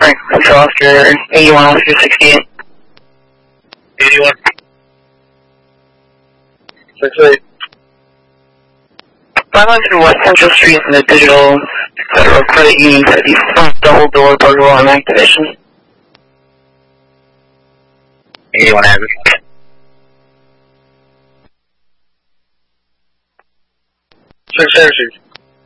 Frank, Central Officer 81, Officer 68. 81. 68. 500 West Central Street in the Digital Federal Credit Union for the front double door burglar alarm activation. 81 has it. Check services.